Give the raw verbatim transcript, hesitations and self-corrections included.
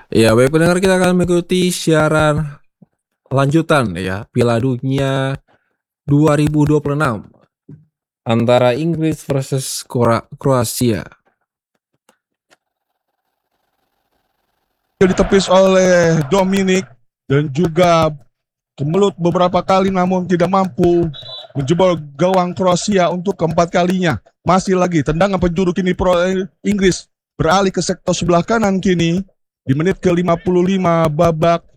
Ya, baik pendengar, kita akan mengikuti siaran lanjutan ya Piala Dunia dua ribu dua puluh enam antara Inggris versus Kora Kroasia. Ditepis oleh Dominic dan juga kemelut beberapa kali namun tidak mampu menjebol gawang Kroasia untuk keempat kalinya. Masih lagi tendangan penjuru kini pro Inggris beralih ke sektor sebelah kanan kini di menit ke lima puluh lima babak